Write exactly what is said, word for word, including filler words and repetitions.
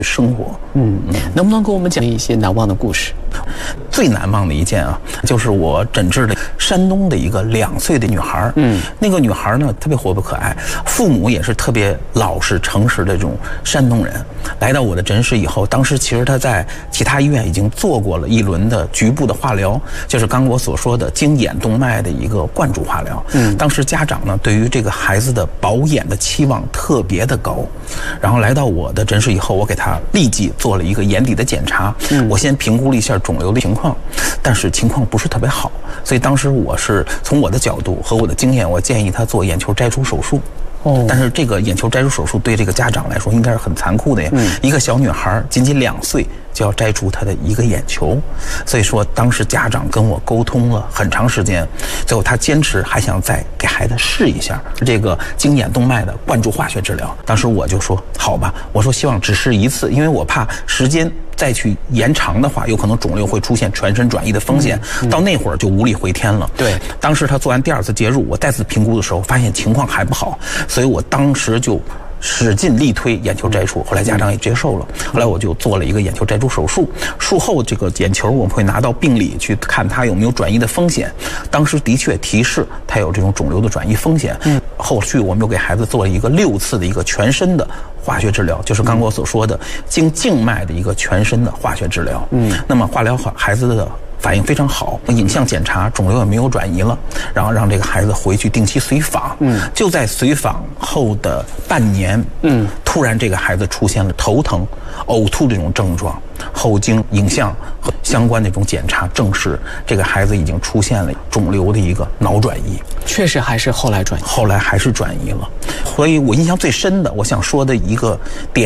生活。 嗯嗯，能不能给我们讲一些难忘的故事？ 最难忘的一件啊，就是我诊治的山东的一个两岁的女孩。嗯，那个女孩呢特别活泼可爱，父母也是特别老实诚实的这种山东人。来到我的诊室以后，当时其实她在其他医院已经做过了一轮的局部的化疗，就是刚我所说的经眼动脉的一个灌注化疗。嗯，当时家长呢对于这个孩子的保眼的期望特别的高，然后来到我的诊室以后，我给她立即做了一个眼底的检查。嗯，我先评估了一下肿瘤的情况，但是情况不是特别好，所以当时我是从我的角度和我的经验，我建议她做眼球摘除手术。哦，但是这个眼球摘除手术对这个家长来说应该是很残酷的呀。嗯，一个小女孩仅仅两岁就要摘除她的一个眼球，所以说当时家长跟我沟通了很长时间，最后他坚持还想再给孩子试一下这个经眼动脉的灌注化学治疗。当时我就说好吧，我说希望只试一次，因为我怕时间再去延长的话，有可能肿瘤会出现全身转移的风险，嗯嗯、到那会儿就无力回天了。对，当时他做完第二次介入，我再次评估的时候，发现情况还不好，所以我当时就使劲力推眼球摘除，后来家长也接受了。后来我就做了一个眼球摘除手术，术后这个眼球我们会拿到病理去看它有没有转移的风险。当时的确提示它有这种肿瘤的转移风险。嗯，后续我们又给孩子做了一个六次的一个全身的化学治疗，就是刚刚我所说的经静脉的一个全身的化学治疗。嗯，那么化疗孩子的反应非常好，影像检查肿瘤也没有转移了，然后让这个孩子回去定期随访。嗯，就在随访后的半年，嗯，突然这个孩子出现了头疼、呕吐这种症状，后经影像和相关的这种检查证实，这个孩子已经出现了肿瘤的一个脑转移。 确实还是后来转移， 后来还是转移了。所以我印象最深的，我想说的一个点。